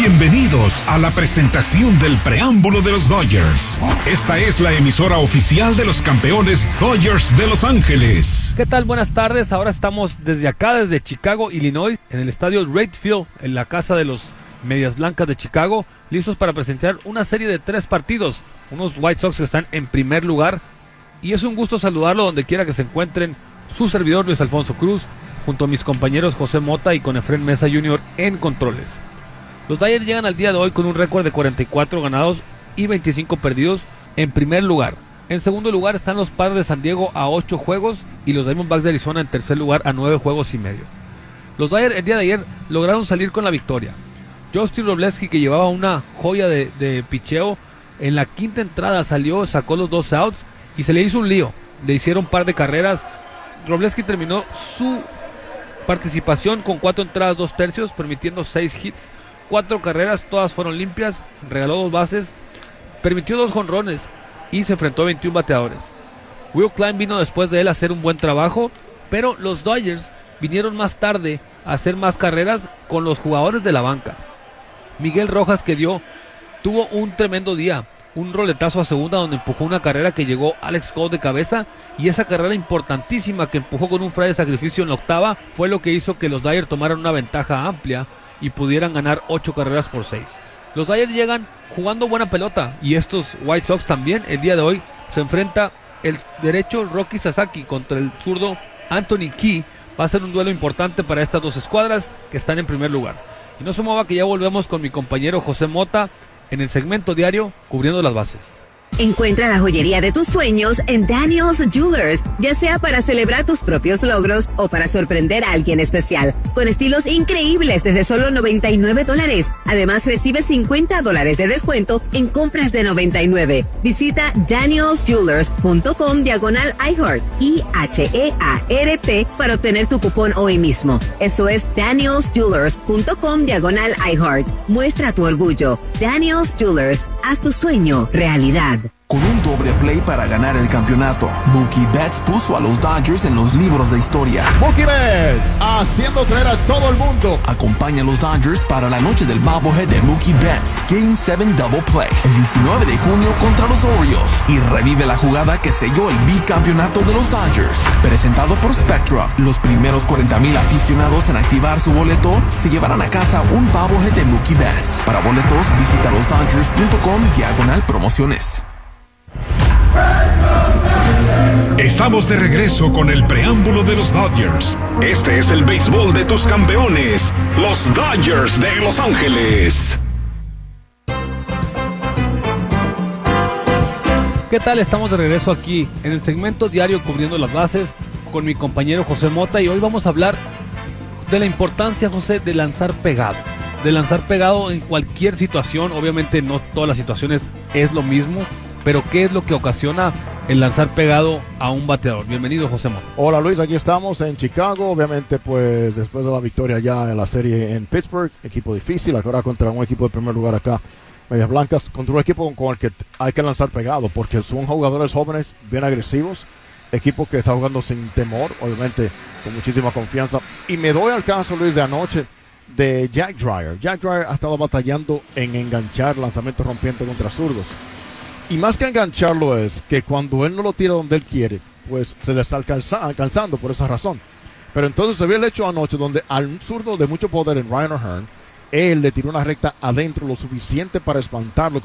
Bienvenidos a la presentación del preámbulo de los Dodgers. Esta es la emisora oficial de los campeones Dodgers de Los Ángeles. ¿Qué tal? Buenas tardes. Ahora estamos desde Chicago, Illinois, en el estadio Wright Field, en la casa de los Medias Blancas de Chicago, listos para presenciar una serie de 3 partidos. Unos White Sox que están en primer lugar. Y es un gusto saludarlo donde quiera que se encuentren. Su servidor Luis Alfonso Cruz, junto a mis compañeros José Mota y con Efren Mesa Jr. en controles. Los Dodgers llegan al día de hoy con un récord de 44 ganados y 25 perdidos en primer lugar. En segundo lugar están los Padres de San Diego a 8 juegos y los Diamondbacks de Arizona en tercer lugar a 9 juegos y medio. Los Dodgers el día de ayer lograron salir con la victoria. Justin Wrobleski, que llevaba una joya de picheo, en la quinta entrada sacó los 2 outs y se le hizo un lío. Le hicieron un par de carreras. Wrobleski terminó su participación con 4 entradas, 2 tercios, permitiendo 6 hits. 4 carreras, todas fueron limpias, regaló 2 bases, permitió 2 jonrones y se enfrentó a 21 bateadores. Will Klein vino después de él a hacer un buen trabajo, pero los Dodgers vinieron más tarde a hacer más carreras con los jugadores de la banca. Miguel Rojas, que tuvo un tremendo día, un roletazo a segunda donde empujó una carrera que llegó Alex Cole de cabeza, y esa carrera importantísima que empujó con un fly de sacrificio en la octava fue lo que hizo que los Dodgers tomaran una ventaja amplia y pudieran ganar 8 carreras por 6. Los Dodgers llegan jugando buena pelota, y estos White Sox también. El día de hoy se enfrenta el derecho Rocky Sasaki contra el zurdo Anthony Key. Va a ser un duelo importante para estas dos escuadras que están en primer lugar. Y no se mueva, que ya volvemos con mi compañero José Mota en el segmento diario cubriendo las bases. Encuentra la joyería de tus sueños en Daniel's Jewelers, ya sea para celebrar tus propios logros o para sorprender a alguien especial, con estilos increíbles desde solo $99. Además, recibe $50 de descuento en compras de $99. Visita danielsjewelers.com/iHeart, IHEART, para obtener tu cupón hoy mismo. Eso es danielsjewelers.com/iHeart. Muestra tu orgullo. Daniel's Jewelers, haz tu sueño realidad. Con un doble play para ganar el campeonato, Mookie Betts puso a los Dodgers en los libros de historia. Mookie Betts, haciendo creer a todo el mundo. Acompaña a los Dodgers para la noche del bobblehead de Mookie Betts, Game 7 Double Play, el 19 de junio contra los Orioles, y revive la jugada que selló el bicampeonato de los Dodgers. Presentado por Spectrum, los primeros 40,000 aficionados en activar su boleto se llevarán a casa un bobblehead de Mookie Betts. Para boletos, visita losdodgers.com/promociones. Estamos de regreso con el preámbulo de los Dodgers. Este es el béisbol de tus campeones, los Dodgers de Los Ángeles. ¿Qué tal? Estamos de regreso aquí en el segmento diario cubriendo las bases con mi compañero José Mota, y hoy vamos a hablar de la importancia, José, de lanzar pegado. De lanzar pegado en cualquier situación. Obviamente no todas las situaciones es lo mismo, pero ¿qué es lo que ocasiona el lanzar pegado a un bateador? Bienvenido, José Mota. Hola Luis, aquí estamos en Chicago, obviamente pues después de la victoria ya en la serie en Pittsburgh, equipo difícil, ahora contra un equipo de primer lugar acá, Medias Blancas, contra un equipo con el que hay que lanzar pegado, porque son jugadores jóvenes, bien agresivos, equipo que está jugando sin temor, obviamente con muchísima confianza. Y me doy al caso, Luis, de anoche de Jack Dreyer. Jack Dreyer ha estado batallando en enganchar lanzamientos rompientes contra zurdos. Y más que engancharlo es que cuando él no lo tira donde él quiere, pues se le está alcanzando por esa razón. Pero entonces se vio el hecho anoche donde al zurdo de mucho poder en Ryan O'Hearn, él le tiró una recta adentro lo suficiente para espantarlo